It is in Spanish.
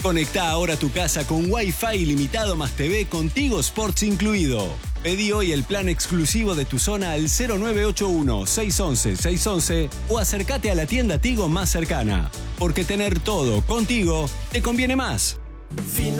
Conectá ahora tu casa con Wi-Fi ilimitado más TV con Tigo Sports incluido. Pedí hoy el plan exclusivo de tu zona al 0981-611-611 o acércate a la tienda Tigo más cercana. Porque tener todo contigo te conviene más.